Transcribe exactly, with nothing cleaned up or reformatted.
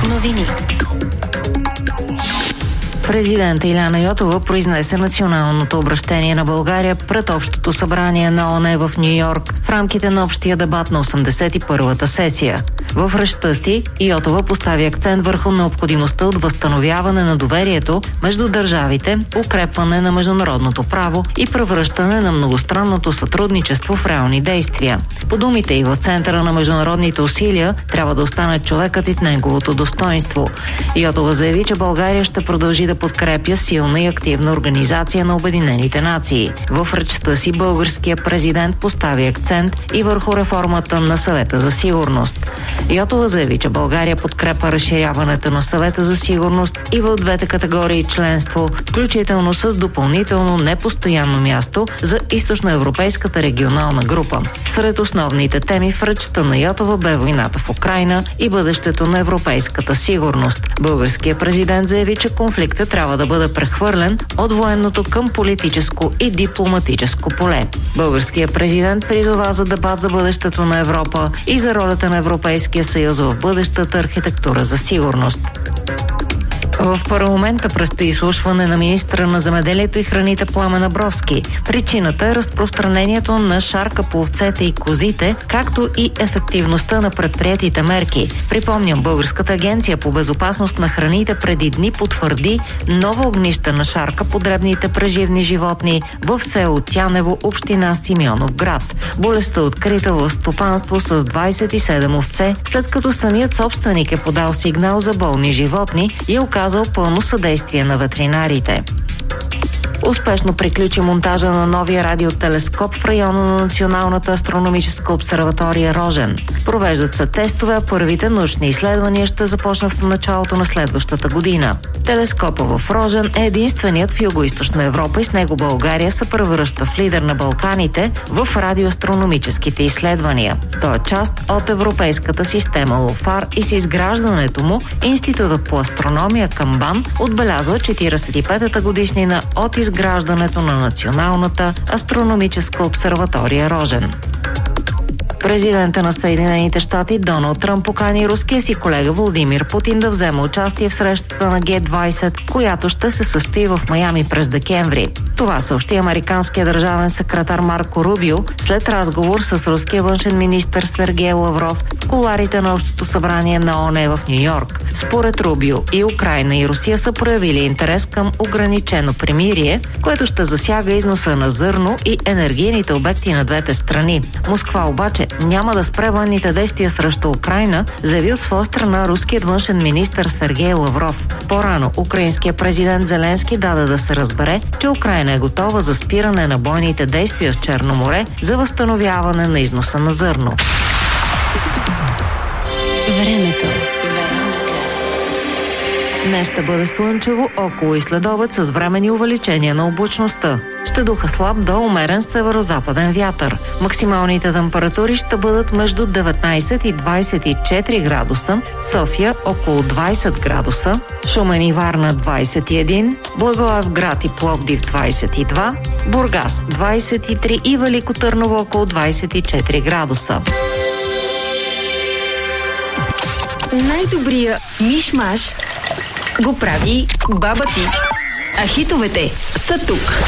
Новини. Президент Иляна Йотова произнесе националното обръщение на България пред Общото събрание на ООН в Ню-Йорк в рамките на общия дебат на осемдесет и първата сесия. В речта си Йотова постави акцент върху необходимостта от възстановяване на доверието между държавите, укрепване на международното право и превръщане на многостранното сътрудничество в реални действия. По думите и в центъра на международните усилия трябва да остане човекът и неговото достоинство. Йотова заяви, че България ще продължи да подкрепя силна и активна организация на Обединените нации. В речта си българският президент постави акцент и върху реформата на Съвета за сигурност. Йотова заяви, че България подкрепа разширяването на Съвета за сигурност и в двете категории членство, включително с допълнително непостоянно място за източноевропейската регионална група. Сред основните теми в речта на Йотова бе войната в Украйна и бъдещето на европейската сигурност. Българският президент заяви, че конфликтът трябва да бъде прехвърлен от военното към политическо и дипломатическо поле. Българският президент призова за дебат за бъдещето на Европа и за ролята на Европейския съюз в бъдещата архитектура за сигурност. В парламента предстои изслушване на министъра на земеделието и храните Пламен Абровски. Причината е разпространението на шарка по овцете и козите, както и ефективността на предприетите мерки. Припомням, Българската агенция по безопасност на храните преди дни потвърди ново огнище на шарка по дребните преживни животни в село Тянево, община Симеоновград. Болестта открита в стопанство с двадесет и седем овце, след като самият собственик е подал сигнал за болни животни и е оказал пълно съдействие на ветеринарите. Успешно приключи монтажа на новия радиотелескоп в района на Националната астрономическа обсерватория Рожен. Провеждат се тестове, а първите научни изследвания ще започнат в началото на следващата година. Телескопа в Рожен е единственият в Югоизточна Европа и с него България се превръща в лидер на Балканите в радиоастрономическите изследвания. Той е част от европейската система ЛОФАР и с изграждането му Институтът по астрономия към БАН отбелязва четиридесет и петата годишнина от изграждането на Националната астрономическа обсерватория Рожен. Президентът на Съединените щати Доналд Тръмп покани руския си колега Владимир Путин да вземе участие в срещата на Ге двадесет, която ще се състои в Майами през декември. Това съобщи американският държавен секретар Марко Рубио след разговор с руския външен министър Сергей Лавров в кулоарите на Общото събрание на ООН в Ню-Йорк. Според Рубио и Украйна и Русия са проявили интерес към ограничено примирие, което ще засяга износа на зърно и енергийните обекти на двете страни. Москва обаче няма да спре военните действия срещу Украйна, заяви от своя страна руският външен министър Сергей Лавров. По-рано украинският президент Зеленски даде да се разбере, че Украйна е готова за спиране на бойните действия в Черно море за възстановяване на износа на зърно. Времето. Днес ще бъде слънчево, около и следобед с временни увеличения на облачността. Ще духа слаб до умерен северо-западен вятър. Максималните температури ще бъдат между деветнадесет и двадесет и четири градуса, София около двадесет градуса, Шумен и Варна двадесет и един, Благоевград и Пловдив двадесет и два, Бургас двадесет и три и Велико Търново около двадесет и четири градуса. Най-добрия миш-маш го прави баба ти. А хитовете са тук.